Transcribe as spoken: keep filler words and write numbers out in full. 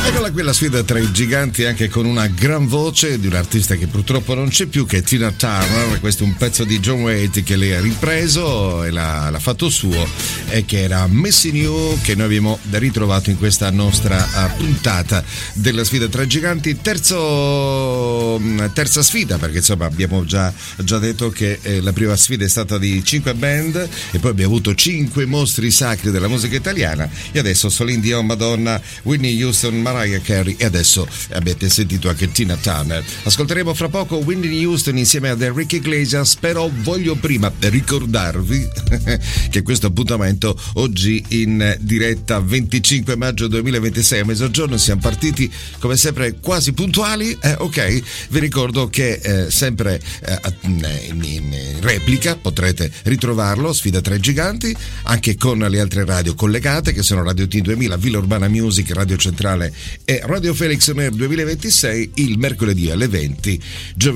Eccola qui la sfida tra i giganti, anche con una gran voce di un artista che purtroppo non c'è più, che è Tina Turner. Questo è un pezzo di John Waite che lei ha ripreso e l'ha, l'ha fatto suo, e che era Missing You, che noi abbiamo ritrovato in questa nostra uh, puntata della sfida tra i giganti. Terzo, terza sfida, perché insomma abbiamo già, già detto che eh, la prima sfida è stata di cinque band e poi abbiamo avuto cinque mostri sacri della musica italiana, e adesso Celine Dion, Madonna, Whitney Houston, Mariah Carey, e adesso avete sentito anche Tina Turner. Ascolteremo fra poco Whitney Houston insieme ad Enrique Iglesias, però voglio prima ricordarvi che questo appuntamento oggi in diretta venticinque maggio duemilaventisei a mezzogiorno, siamo partiti come sempre quasi puntuali, eh, ok, vi ricordo che eh, sempre eh, in, in replica potrete ritrovarlo, Sfida tra i giganti, anche con le altre radio collegate che sono Radio T duemila, Villa Urbana Music, Radio Centrale e Radio Felix On Air duemilaventisei, il mercoledì alle venti, giovedì